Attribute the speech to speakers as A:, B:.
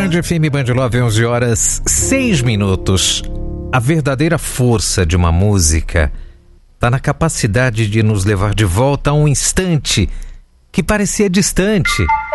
A: Band FM, Band Love, 11 horas 6 minutos. A verdadeira força de uma música está na capacidade de nos levar de volta a um instante que parecia distante.